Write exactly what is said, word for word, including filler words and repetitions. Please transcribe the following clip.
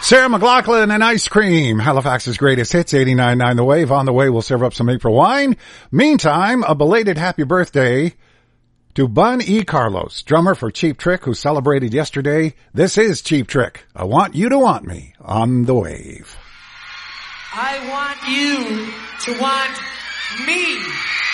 Sarah McLachlan and Ice Cream, Halifax's greatest hits, eighty-nine point nine The Wave. On the way, we'll serve up some April wine. Meantime, a belated happy birthday to Bun E. Carlos, drummer for Cheap Trick, who celebrated yesterday. This is Cheap Trick. I Want You to Want Me on The Wave. I want you to want me.